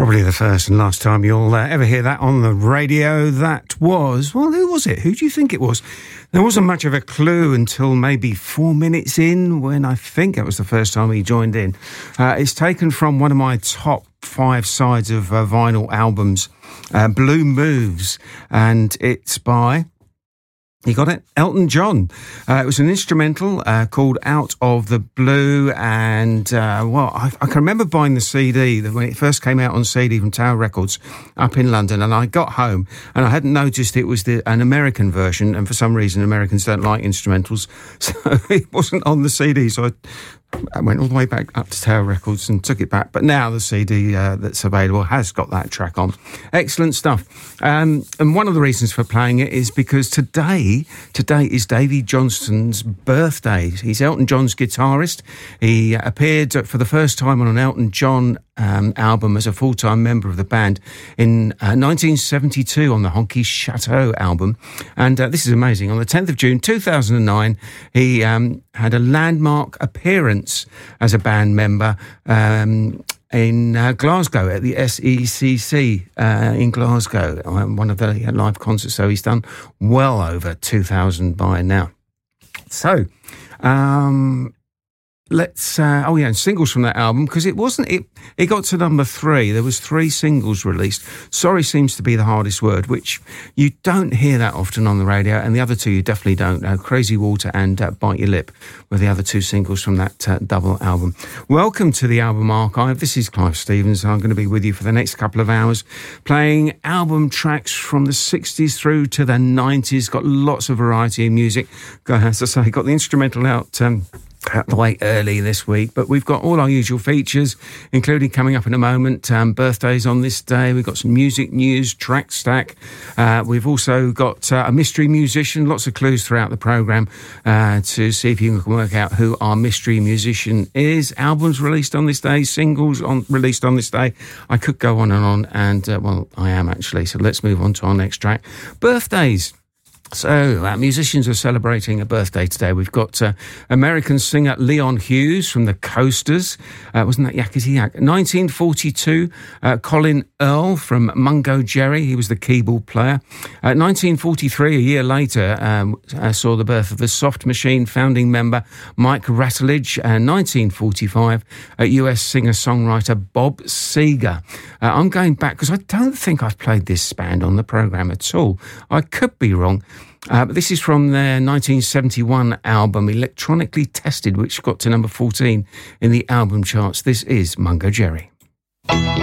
Probably the first and last time you'll ever hear that on the radio. That was, well, who was it? Who do you think it was? There wasn't much of a clue until maybe 4 minutes in, when I think it was the first time he joined in. It's taken from one of my top 5 sides of vinyl albums, Blue Moves, and it's by... You got it? Elton John. It was an instrumental called Out of the Blue, and I can remember buying the CD when it first came out on CD from Tower Records up in London, and I got home and I hadn't noticed it was an American version, and for some reason Americans don't like instrumentals, so it wasn't on the CD, so I went all the way back up to Tower Records and took it back. But now the CD that's available has got that track on. Excellent stuff. And one of the reasons for playing it is because today is Davey Johnston's birthday. He's Elton John's guitarist. He appeared for the first time on an Elton John album as a full-time member of the band in 1972 on the Honky Chateau album. And this is amazing. On the 10th of June 2009, he had a landmark appearance as a band member in Glasgow at the SECC in Glasgow, one of the live concerts. So he's done well over 2,000 by now. So, singles from that album, because it got to number 3. There was 3 singles released. Sorry seems to be the hardest word, which you don't hear that often on the radio, and the other 2 you definitely don't. Crazy Water and Bite Your Lip were the other 2 singles from that double album. Welcome to the Album Archive. This is Clive Stevens. I'm going to be with you for the next couple of hours, playing album tracks from the 60s through to the 90s. Got lots of variety in music. As I say, got the instrumental out the way early this week, but we've got all our usual features, including coming up in a moment, birthdays on this day. We've got some music news, track stack. We've also got a mystery musician, lots of clues throughout the programme to see if you can work out who our mystery musician is. Albums released on this day, singles released on this day. I could go on, and I am actually. So let's move on to our next track. Birthdays. So, musicians are celebrating a birthday today. We've got American singer Leon Hughes from the Coasters. Wasn't that Yakety Yak? 1942, Colin Earle from Mungo Jerry. He was the keyboard player. 1943, a year later, saw the birth of the Soft Machine founding member Mike Ratledge. 1945, US singer-songwriter Bob Seger. I'm going back because I don't think I've played this band on the programme at all. I could be wrong. But this is from their 1971 album, Electronically Tested, which got to number 14 in the album charts. This is Mungo Jerry.